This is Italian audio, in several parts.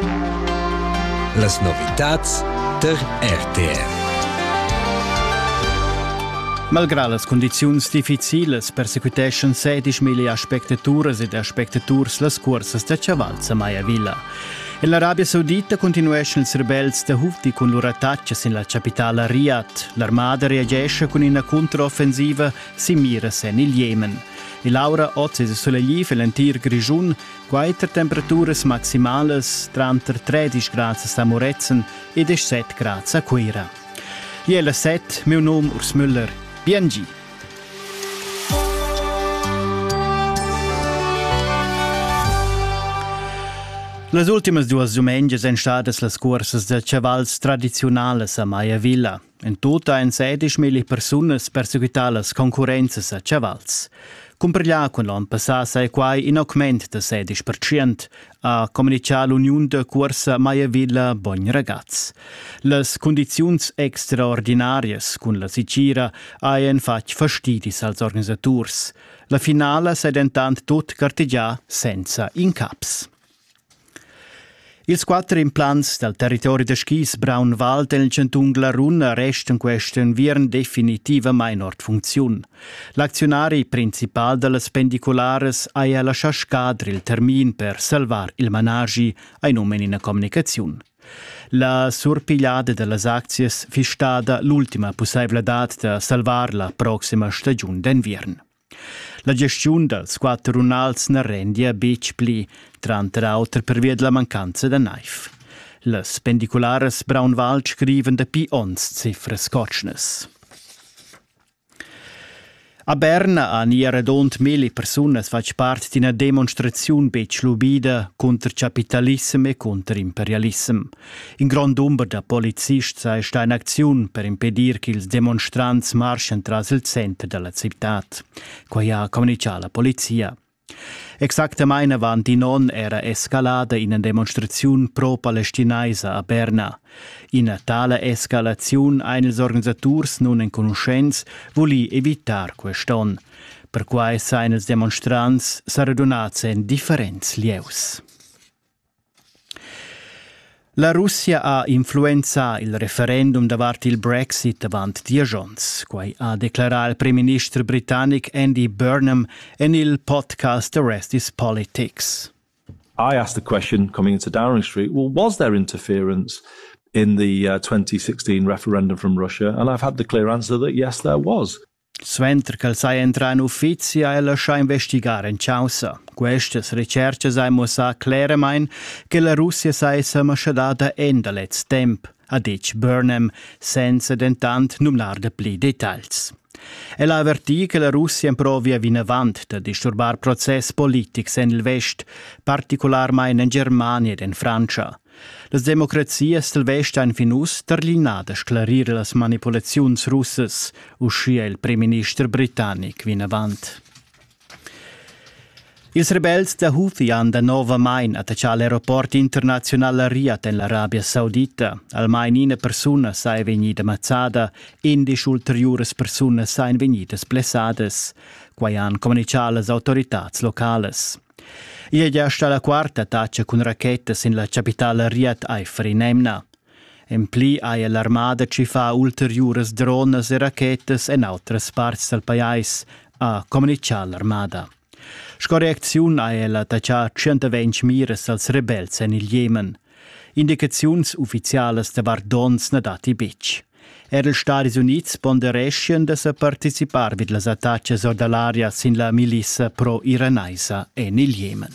Las novitats der RTR. Malgrà las condiziuns difficilas, persecuteschan 16.000 spectatures ed spectaturs las cuorsas da Chavalza a Maya Villa. In l'Arabia Saudita continueschan ils rebels da Houthi con loro attacches in la capitale Riyadh. L'armada reagesce con una controffensiva simira sen il Yemen. E Laura oggi è solegliv e l'antir grigiun, quaiter temperaturas maximales, 13 gradi a Moretzen ed 7 gradi a Quera. Iela 7, meu nome Urs Müller. BNG. Las ultimas duas domengias en stadas las cuorsas de chavals tradizionales a Maya Villa. En tota en 16.000 personas perseguitalas concurrenzas a chavals. Comparglia con l'an passat sai quai in augment de 16%, a comunicar l'Union de Corsa Maya Villa Bogn Ragaz. Les condiziuns extraordinarias con la Sicira haien fatg fastidis als organisaturs. La finala s'è dentant tot cartegià senza incaps. Ils 4 implants del territorio de Schis Braunwald e il Centung Larun restan questo viern definitiva mai in ord funziun. L'azionari principal delle spendiculares ha lasciato scadere il termin per salvar il managi ai nomen in comunicazione. La surpigliada delle azies fi stata l'ultima possibilità di salvar la prossima stagione d'inverno. La gestione dels 4 runals ne rendia bec pli, tranter auter per via della mancanza de naif. Le spendiculares Braunwald scriven de pi 11 cifres cotschnes. A Berna han redont 1000 personas fac part d'ina demonstraziun bec lubida contra capitalism e contra imperialism. In grand number da polizist sa sta in acziun per impedir che ils demonstrants marschen tras il centro della ciutat, qua ha comunicato la polizia. Exactamente avant di non era escalada in una demonstrazione pro-palestinaisa a Berna. In tale escalazione ein ils organisaturs non in conoscenza voli evitar queston, per quai sain ils demonstrants sa radunats en differents lieus. La Russia ha influenzato il referendum davart il Brexit avant 10 ans, quai ha declarato il Prime Minister britannic Andy Burnham en il podcast The Rest is Politics. I asked the question coming into Downing Street, well, was there interference in the 2016 referendum from Russia? And I've had the clear answer that yes, there was. Sventer che sai entra in uffizia e lascia investigare in causa. Queste ricerche sai mossa chiaramente che la Russia sai se masciadata enda let's temp, ha dic Burnham, senza dentant numlar de pli dettagls. E la avvertì che la Russia improvia vinavant de disturbar process politics en il Vest, particolarmente in Germania ed in Francia. Las democrazias del Vest han finus terlinada sclarire las manipulaziuns russas, uscia il Prime Minister britannic vinavant. Ils rebels da Houthi han da nova main attacciato l'aeroport internazionale a Riyadh in l'Arabia Saudita. Almain una persona sai vegnida mazzada, 11 ulteriores personas sain vegnidas blessadas, quai han comunicato las autoritats locales. Ia già sta la quarta attacca con rachetas in la capitale Riyadh Haifa in Emna. En pli ha l'armada ci fa ulteriores drones e rachetas en altres parts del pais, a comunicato l'armada. Sco reacziun ha attaccià 120 miras als rebels en il Yemen. Indicaziuns ufficialas de vardons na dati bec. Els Stati Units ponderescien de se participar vid las attacces ordalaria sin la milissa pro-iranaisa en il Yemen.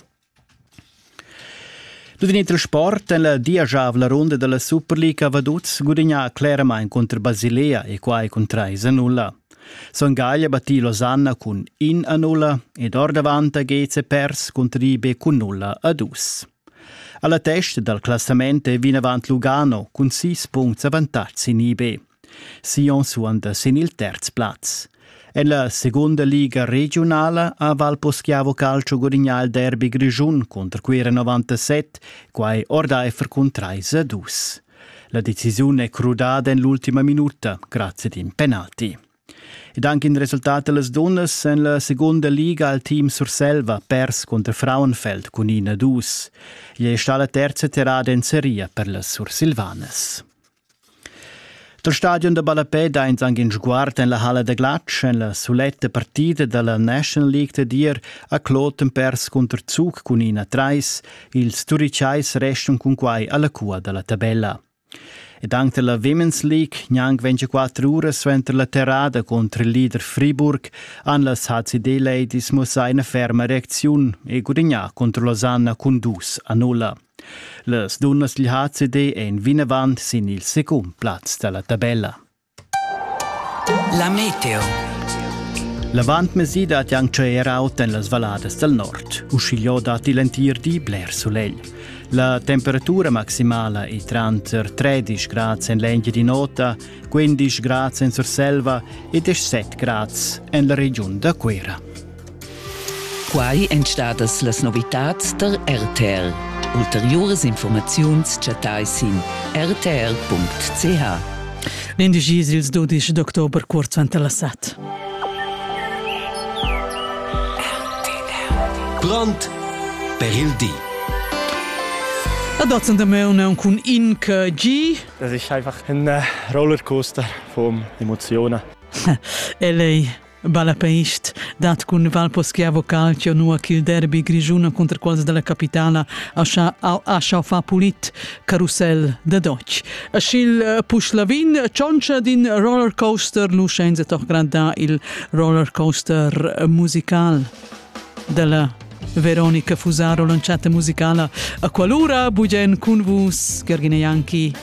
Durante il sport, en la diagiavla ronda della Superliga Vaduz guadagna claramente contro Basilea e quai contra 3-0. Sangaglia battì Losanna con 1-0 ed or davanti a Gheze pers contro Ibe con 0-2. Alla testa del classamento è vinavant Lugano con 6 punti a vantaggio in Ibe. Sion suonda sin il terzo plaz. En la seconda liga regionale a Valposchiavo Calcio guadagna il derby Grigiun contro Quera 97, quai Ordaifer con 3-2. La decisione è crudata in l'ultima minuta, grazie ad un penalty. Ed anche in risultato las donnas en la seconda liga al team Surselva pers contra Frauenfeld con 1-2. Gli è stata la terza tirata in serie per le Sursilvanes. Dal stadion de Balapeda anche in sguardo in la Halle de Glatsch en la soletta partita della National League de Dier a Kloten pers contra Zug con 1-3. Ils Turiciais restano con quai alla cua della tabella. Ed anche la Women's League, neanche 24 ore sventer la terrada contro il leader Fribourg, han las HCD Ladies mossa una ferma reazione e guadagna contro Lausanne con 2-0. Las donnas del HCD en vinavant sin il second plaz della tabella. La meteo. La vant mesida ha anche eraut en las valadas del nord. Uscigliò dati lentir di bler soleil. La temperatura maximale è tra 13 gradi in Lengia di Nota, 15 gradi in Surselva e 17 gradi in la regione da Quera. Quai entstadas las novitats der RTR. Ulteriores informaziuns chatais in rtr.ch. L'indagis il 12 d'october curz ventalassat. Pront per il D. A dozen da Meune con Inke G. Das ist einfach ein Rollercoaster von Emotionen. Lei Balapeist, dat con Valposchiavo Calcio nu il derby grigiuna contro quals della capitana a fa pulit carousel de Deutsch. A schil Puschlavin cioncia din rollercoaster lu scenze toch granda il rollercoaster musical della Veronica Fusaro lanciata musicale a qualura bugen con vus Gergine Janchi